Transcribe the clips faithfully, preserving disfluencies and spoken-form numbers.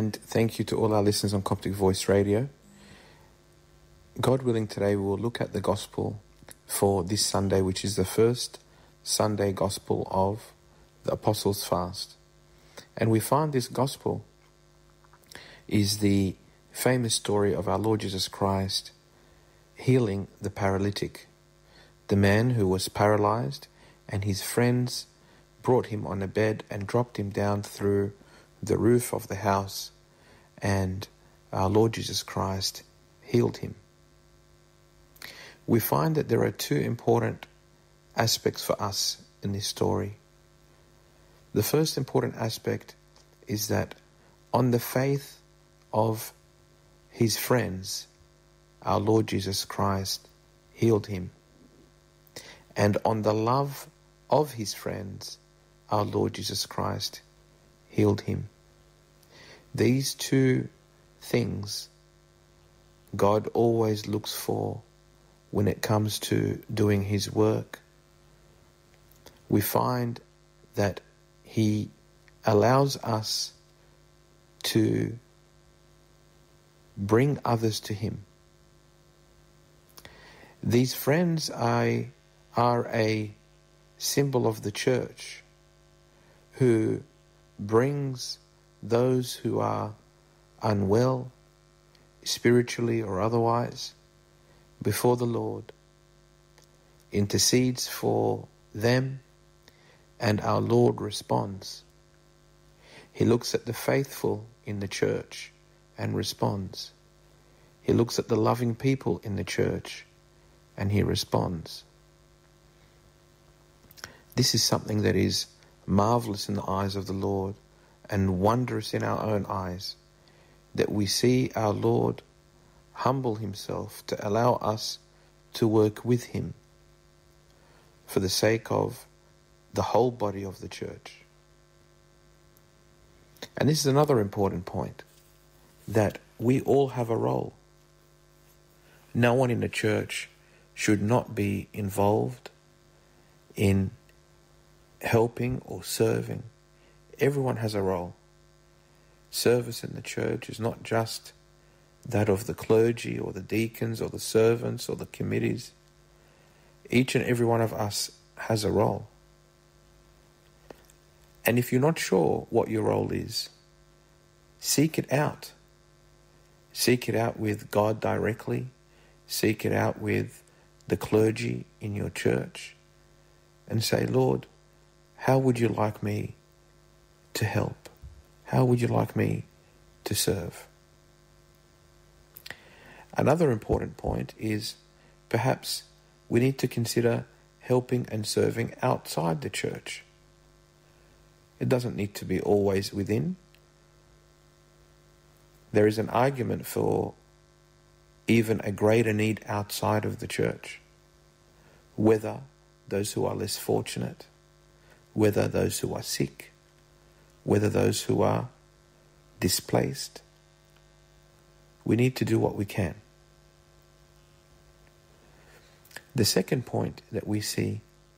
and thank you to all our listeners on Coptic Voice Radio. God willing, today we will look at the Gospel for this Sunday, which is the first Sunday Gospel of the Apostles' Fast. And we find this Gospel is the famous story of our Lord Jesus Christ healing the paralytic, the man who was paralyzed, and his friends brought him on a bed and dropped him down through the roof of the house, and our Lord Jesus Christ healed him. We find that there are two important aspects for us in this story. The first important aspect is that on the faith of his friends, our Lord Jesus Christ healed him. And on the love of his friends, our Lord Jesus Christ healed him. These two things God always looks for when it comes to doing his work. We find that he allows us to bring others to him. These friends are, are a symbol of the church who brings those who are unwell, spiritually or otherwise, before the Lord, intercedes for them, and our Lord responds. He looks at the faithful in the church and responds. He looks at the loving people in the church and he responds. This is something that is marvelous in the eyes of the Lord and wondrous in our own eyes, that we see our Lord humble himself to allow us to work with him for the sake of the whole body of the church. And this is another important point, that we all have a role. No one in the church should not be involved in helping or serving. Everyone has a role. Service in the church is not just that of the clergy or the deacons or the servants or the committees. Each and every one of us has a role. And if you're not sure what your role is, seek it out. Seek it out with God directly. Seek it out with the clergy in your church. And say, Lord, how would you like me to help? How would you like me to serve? Another important point is perhaps we need to consider helping and serving outside the church. It doesn't need to be always within. There is an argument for even a greater need outside of the church, whether those who are less fortunate, whether those who are sick, whether those who are displaced. We need to do what we can. The second point that we see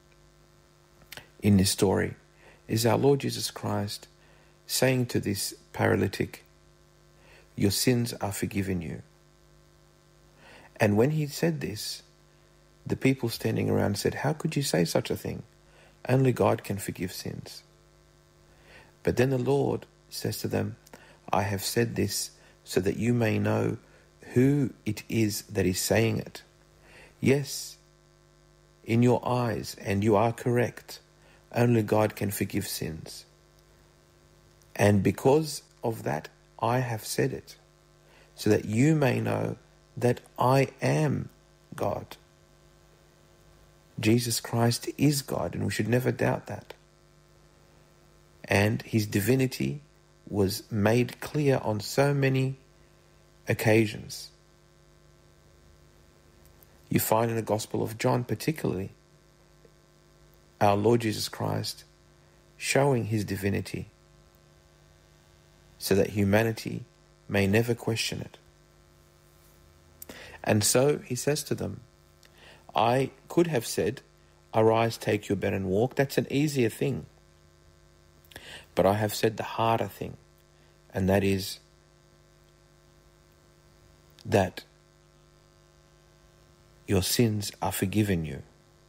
in this story is our Lord Jesus Christ saying to this paralytic, your sins are forgiven you. And when he said this, the people standing around said, how could you say such a thing? Only God can forgive sins. But then the Lord says to them, I have said this so that you may know who it is that is saying it. Yes, in your eyes, and you are correct, only God can forgive sins. And because of that, I have said it, so that you may know that I am God. Jesus Christ is God, and we should never doubt that. And his divinity was made clear on so many occasions. You find in the Gospel of John particularly our Lord Jesus Christ showing his divinity so that humanity may never question it. And so he says to them, I could have said, arise, take your bed and walk. That's an easier thing. But I have said the harder thing, and that is, that your sins are forgiven you.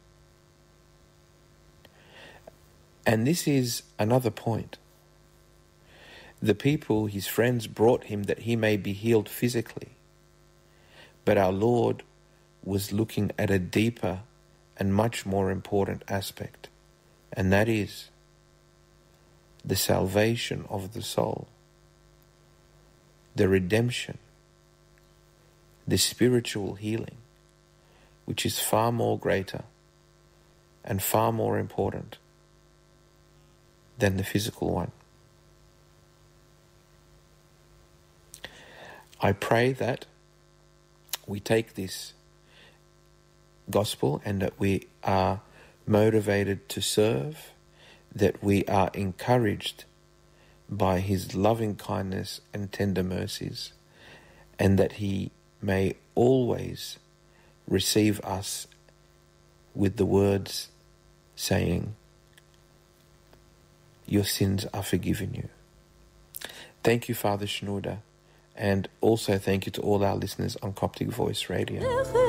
And this is another point. The people, his friends, brought him that he may be healed physically. But our Lord was looking at a deeper and much more important aspect, and that is the salvation of the soul, the redemption, the spiritual healing, which is far more greater and far more important than the physical one. I pray that we take this gospel and that we are motivated to serve, that we are encouraged by his loving kindness and tender mercies, and that he may always receive us with the words saying, your sins are forgiven you. Thank you, Father Shenouda, and also thank you to all our listeners on Coptic Voice Radio.